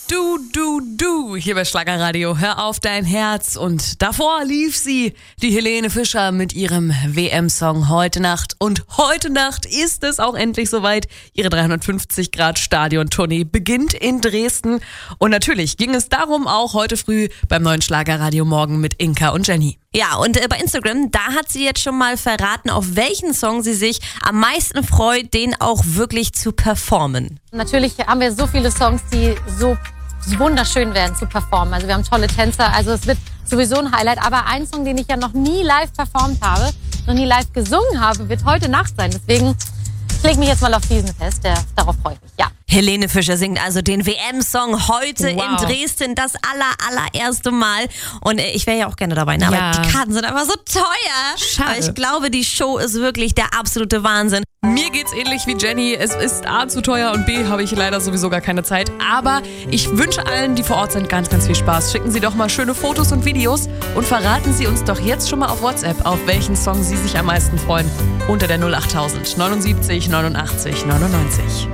Du, hier bei Schlagerradio. Hör auf dein Herz. Und davor lief sie, die Helene Fischer, mit ihrem WM-Song Heute Nacht. Und heute Nacht ist es auch endlich soweit. Ihre 350-Grad-Stadion-Tournee beginnt in Dresden. Und natürlich ging es darum auch heute früh beim neuen Schlagerradio Morgen mit Inka und Jenny. Ja, und bei Instagram, da hat sie jetzt schon mal verraten, auf welchen Song sie sich am meisten freut, den auch wirklich zu performen. Natürlich haben wir so viele Songs, die so wunderschön werden zu performen. Also wir haben tolle Tänzer, also es wird sowieso ein Highlight. Aber ein Song, den ich ja noch nie live performt habe, noch nie live gesungen habe, wird heute Nacht sein. Deswegen lege ich mich jetzt mal auf diesen fest, darauf freue ich mich, ja. Helene Fischer singt also den WM-Song heute in Dresden, das allererste Mal. Und ich wäre ja auch gerne dabei, aber die Karten sind einfach so teuer. Schade. Aber ich glaube, die Show ist wirklich der absolute Wahnsinn. Mir geht's ähnlich wie Jenny. Es ist A, zu teuer und B, habe ich leider sowieso gar keine Zeit. Aber ich wünsche allen, die vor Ort sind, ganz viel Spaß. Schicken Sie doch mal schöne Fotos und Videos und verraten Sie uns doch jetzt schon mal auf WhatsApp, auf welchen Song Sie sich am meisten freuen. Unter der 08000 79 89 99.